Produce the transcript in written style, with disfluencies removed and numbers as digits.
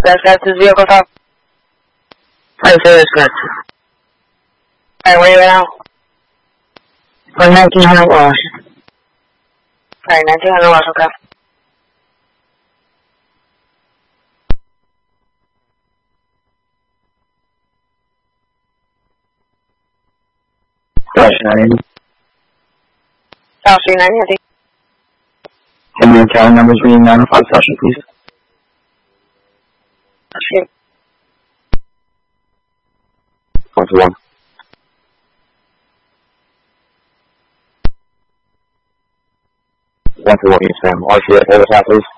Best guys to vehicle top. I say this correct. Alright, where are you right now? For 1900 watts. Alright, 1900 watts, okay. South Street 90, I think. Can you tell numbers reading 905 session, please? Street. 121. 121, yes, ma'am. RCS, hold us out, please.